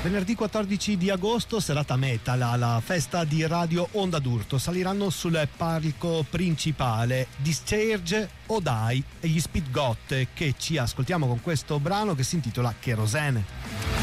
Venerdì 14 di agosto, serata metal alla festa di Radio Onda d'Urto. Saliranno sul palco principale Discharge, Odai e gli Speed Got, che ci ascoltiamo con questo brano che si intitola Kerosene.